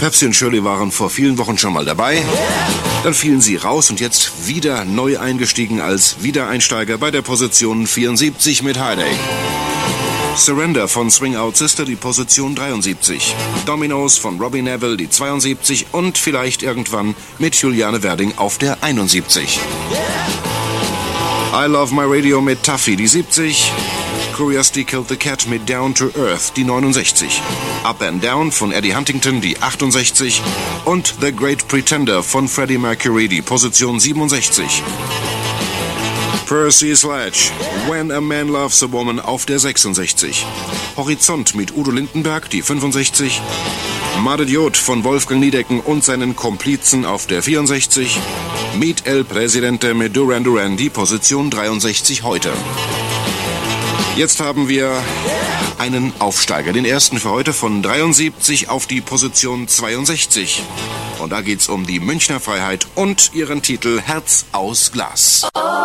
Pepsi und Shirley waren vor vielen Wochen schon mal dabei. Dann fielen sie raus und jetzt wieder neu eingestiegen als Wiedereinsteiger bei der Position 74 mit Headache. Surrender von Swing Out Sister, die Position 73. Dominoes von Robbie Neville, die 72. Und vielleicht irgendwann mit Juliane Werding auf der 71. I Love My Radio mit Tuffy, die 70. Curiosity Killed the Cat mit Down to Earth, die 69. Up and Down von Eddie Huntington, die 68. Und The Great Pretender von Freddie Mercury, die Position 67. Percy Sledge, When a Man Loves a Woman auf der 66. Horizont mit Udo Lindenberg, die 65. Mad Idiot von Wolfgang Niedecken und seinen Komplizen auf der 64. Meet El Presidente mit Duran Duran, die Position 63 heute. Jetzt haben wir einen Aufsteiger, den ersten für heute von 73 auf die Position 62. Und da geht's um die Münchner Freiheit und ihren Titel Herz aus Glas.